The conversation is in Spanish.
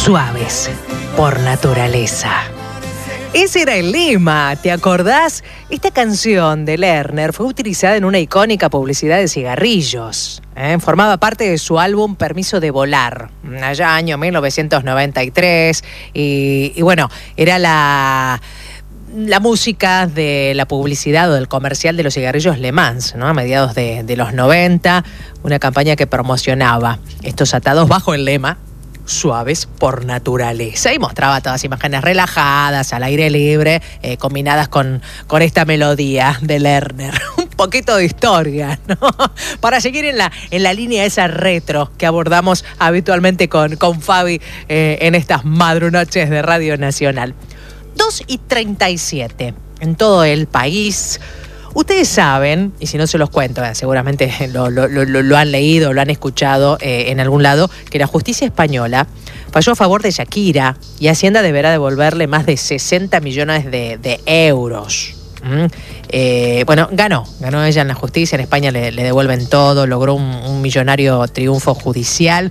Suaves por naturaleza. Ese era el lema, ¿te acordás? Esta canción de Lerner fue utilizada en una icónica publicidad de cigarrillos. Formaba parte de su álbum Permiso de Volar, allá año 1993. Y bueno, era la música de la publicidad o del comercial de los cigarrillos Le Mans, ¿no? A mediados de los 90, una campaña que promocionaba estos atados bajo el lema Suaves por naturaleza, y mostraba todas imágenes relajadas, al aire libre, combinadas con esta melodía de Lerner. Un poquito de historia, ¿no? Para seguir en la línea esa retro que abordamos habitualmente con Fabi en estas madrunoches de Radio Nacional. 2:37 en todo el país. Ustedes saben, y si no se los cuento, seguramente lo han leído, lo han escuchado en algún lado, que la justicia española falló a favor de Shakira y Hacienda deberá devolverle más de 60 millones de euros. Bueno, ganó ella en la justicia, en España le devuelven todo, logró un millonario triunfo judicial.